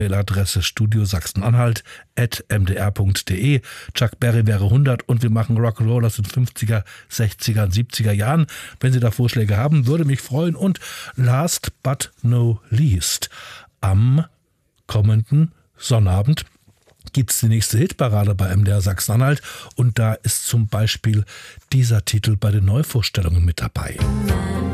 Mailadresse studiosachsen-anhalt@mdr.de. Chuck Berry wäre 100 und wir machen Rock'n'Roll aus den 50er, 60er und 70er Jahren. Wenn Sie da Vorschläge haben, würde mich freuen. Und last but no least, am kommenden Sonnabend gibt es die nächste Hitparade bei MDR Sachsen-Anhalt und da ist zum Beispiel dieser Titel bei den Neuvorstellungen mit dabei.